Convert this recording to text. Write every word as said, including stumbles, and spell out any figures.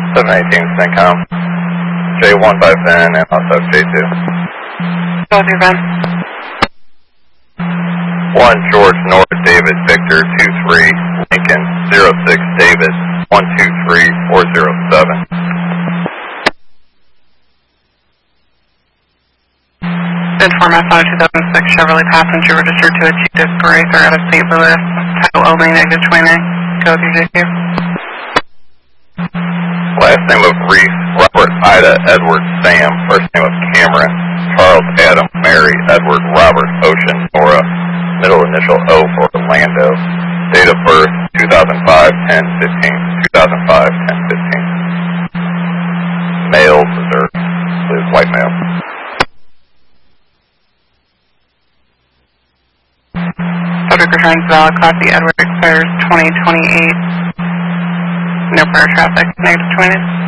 seven eighteen Syncom. J one by Ben and also J two. Go with your Ben. one George North David Victor two three Lincoln zero six David one two three four zero seven. Bid format five two thousand six Chevrolet passenger registered to a Chief Bracer out of Saint Louis. Title only negative twenty-nine. Go with your J Q. Last name of Reese, Robert Ida Edward Sam, first name of Cameron, Charles Adam Mary Edward Robert Ocean Nora, middle initial O for Orlando, date of birth two thousand five ten fifteen, two thousand five ten fifteen. Male, Missouri, is white male. Subject returns valid Class E Edward expires twenty twenty-eight. No prior traffic, negative twenty.